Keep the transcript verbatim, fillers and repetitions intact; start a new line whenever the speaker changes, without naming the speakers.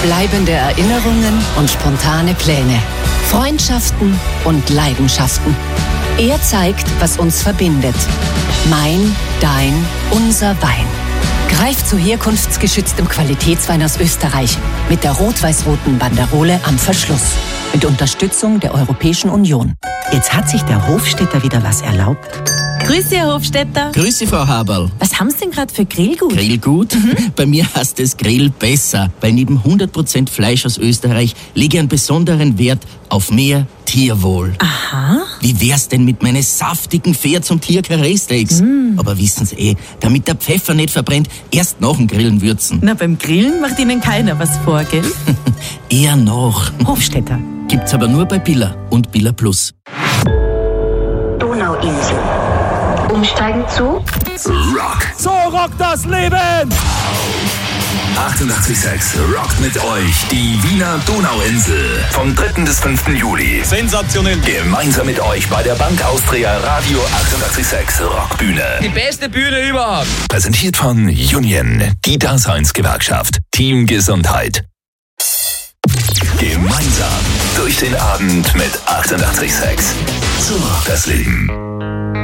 Bleibende Erinnerungen und spontane Pläne. Freundschaften und Leidenschaften. Er zeigt, was uns verbindet. Mein, dein, unser Wein. Greif zu herkunftsgeschütztem Qualitätswein aus Österreich mit der rot-weiß-roten Banderole am Verschluss. Mit Unterstützung der Europäischen Union.
Jetzt hat sich der Hofstädter wieder was erlaubt.
Grüß Sie, Herr Hofstädter.
Grüß Sie, Frau Haberl.
Was haben Sie denn gerade für Grillgut?
Grillgut? Mhm. Bei mir heißt es Grill besser, weil neben hundert Prozent Fleisch aus Österreich lege ich einen besonderen Wert auf mehr Tierwohl.
Aha.
Wie wär's denn mit meinen saftigen Pferd- und Tier-Karree-Steaks? Mm. Aber wissen Sie eh, damit der Pfeffer nicht verbrennt, erst nach dem Grillen würzen.
Na, beim Grillen macht Ihnen keiner was vor, gell?
Eher noch.
Hofstädter.
Gibt's aber nur bei Billa und Billa Plus.
Donauinsel. Umsteigen zu
Rock.
So rockt das Leben!
achtundachtzig Komma sechs rockt mit euch die Wiener Donauinsel vom dritten bis fünften Juli.
Sensationell.
Gemeinsam mit euch bei der Bank Austria Radio achtundachtzig Komma sechs Rockbühne.
Die beste Bühne überhaupt.
Präsentiert von Union, die Daseinsgewerkschaft. Team Gesundheit. Gemeinsam durch den Abend mit achtundachtzig Komma sechs. So rockt das Leben.